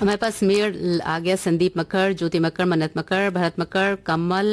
हमारे पास मेयर आ गया संदीप मक्कड़, ज्योति मक्कड़, मन्नत मक्कड़, भरत मक्कड़, कमल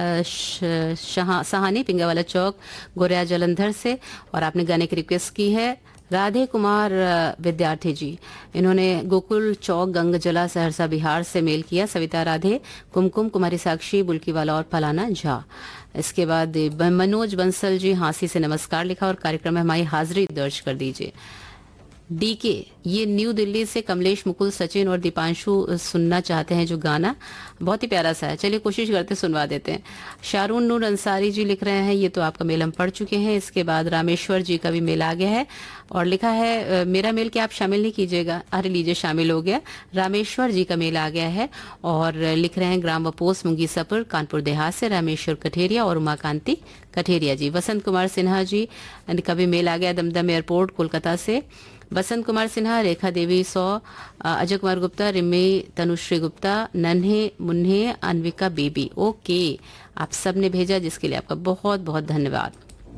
सहानी, पिंगावाला चौक, गोरिया जलंधर से। और आपने गाने की रिक्वेस्ट की है राधे कुमार विद्यार्थी जी। इन्होंने गोकुल चौक गंगजला सहरसा बिहार से मेल किया। सविता राधे, कुमकुम, कुमारी साक्षी, बुल्कीवाला और फलाना झा। इसके बाद मनोज बंसल जी हांसी से नमस्कार लिखा और कार्यक्रम में हमारी हाजिरी दर्ज कर दीजिए। डीके, ये न्यू दिल्ली से कमलेश, मुकुल, सचिन और दीपांशु सुनना चाहते हैं जो गाना, बहुत ही प्यारा सा है। चलिए कोशिश करते सुनवा देते हैं। शारून नूर अंसारी जी लिख रहे हैं, ये तो आपका मेल हम पढ़ चुके हैं। इसके बाद रामेश्वर जी का भी मेल आ गया है और लिखा है मेरा मेल क्या आप शामिल नहीं कीजिएगा। अरे लीजिए, शामिल हो गया। रामेश्वर जी का मेल आ गया है और लिख रहे हैं ग्राम बपोस मुंगीसापुर कानपुर देहात से रामेश्वर कठेरिया और उमाकांति कठेरिया जी। वसंत कुमार सिन्हा जी का भी मेल आ गया दमदम एयरपोर्ट कोलकाता से। बसंत कुमार सिन्हा, रेखा देवी 100, अजय कुमार गुप्ता, रिमी तनुश्री गुप्ता, नन्हे मुन्हे, अनविका बेबी। ओके, आप सब ने भेजा जिसके लिए आपका बहुत बहुत धन्यवाद।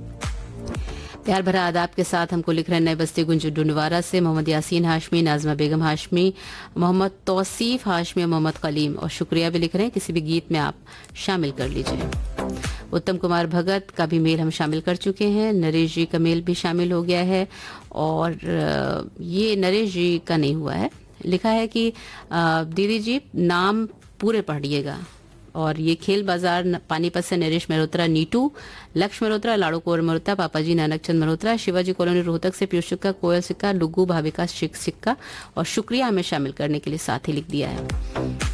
प्यार भरा आदाब के साथ हमको लिख रहे हैं नए बस्ती गुंजू डुंडवारा से मोहम्मद यासीन हाशमी, नाजमा बेगम हाशमी, मोहम्मद तौसीफ हाशमी, मोहम्मद कलीम। और शुक्रिया भी लिख रहे हैं, किसी भी गीत में आप शामिल कर लीजिए। उत्तम कुमार भगत का भी मेल हम शामिल कर चुके हैं। नरेश जी का मेल भी शामिल हो गया है और ये नरेश जी का नहीं हुआ है। लिखा है कि दीदी जी नाम पूरे पढ़िएगा। और ये खेल बाजार पानीपत से नरेश मल्होत्रा, नीटू, लक्ष्य मल्होत्रा, लाड़ू कुंवर मल्होत्रा, पापाजी नानक चंद मल्होत्रा, शिवाजी कॉलोनी रोहतक से पीयूष सिक्का, कोयल सिक्का, लुग्गू भाविका सिक्का। और शुक्रिया हमें शामिल करने के लिए साथ ही लिख दिया है।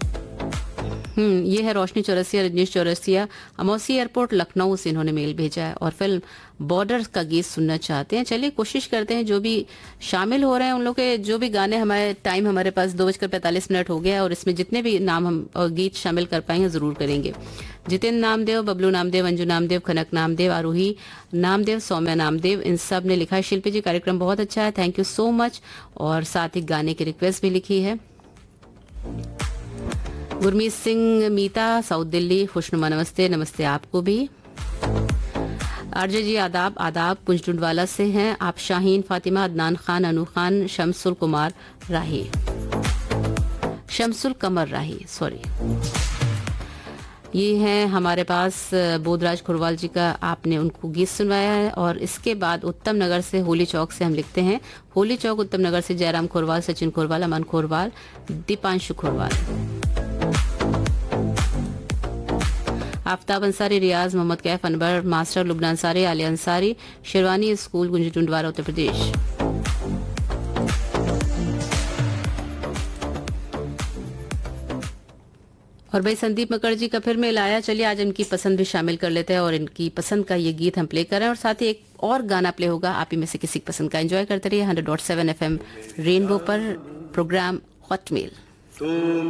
ये है रोशनी चौरसिया, रजनीश चौरसिया, अमौसी एयरपोर्ट लखनऊ से इन्होंने मेल भेजा है और फिल्म बॉर्डर का गीत सुनना चाहते हैं। चलिए कोशिश करते हैं, जो भी शामिल हो रहे हैं उन लोग के जो भी गाने, हमारे पास 2:45 हो गया और इसमें जितने भी नाम हम गीत शामिल कर पाएंगे जरूर करेंगे। जितेंद्र नामदेव, बबलू नामदेव, अंजू नामदेव, खनक नामदेव, आरोही नामदेव, सौम्या नामदेव, इन सब ने लिखा है शिल्पी जी कार्यक्रम बहुत अच्छा है, थैंक यू सो मच। और साथ ही गाने की रिक्वेस्ट भी लिखी है। गुरमीत सिंह मीता, साउथ दिल्ली, खुशनुमा नमस्ते। नमस्ते आपको भी। आरजे जी आदाब आदाब, पुंज डुंडवाला से हैं आप। शाहीन फातिमा, अदनान खान, अनु खान, शमसुल कुमार राही, शमसुल कमर राही, सॉरी। ये है हमारे पास बोधराज खुरवाल जी का, आपने उनको गीत सुनवाया है। और इसके बाद उत्तम नगर से होली चौक से हम लिखते हैं, होली चौक उत्तम नगर से जयराम खोरवाल, सचिन खोरवाल, अमन खोरवाल, दीपांशु खोरवाल, आफ्ताब अंसारी, रियाज, मोहम्मद कैफ अनवर, मास्टर लुबना अंसारी, आलिया अंसारी, शेरवानी स्कूल, गुंजी टुंडवारा, उत्तर प्रदेश। और भाई संदीप मक्कड़ जी का फिर मेल आया। चलिए आज इनकी पसंद भी शामिल कर लेते हैं और इनकी पसंद का ये गीत हम प्ले कर रहे हैं और साथ ही एक और गाना प्ले होगा। आप ही में से किसी की पसंद का एंजॉय करते रहिए 100.7 FM रेनबो पर। Programme hot mail.